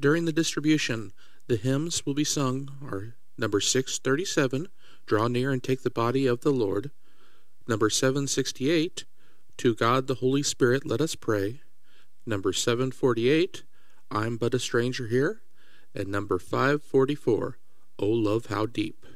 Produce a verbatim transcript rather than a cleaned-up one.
During the distribution, the hymns will be sung are number six thirty-seven, Draw Near and Take the Body of the Lord, number seven sixty-eight, To God the Holy Spirit Let Us Pray, number seven forty-eight, I'm But a Stranger Here, and number five forty-four, Oh Love How Deep.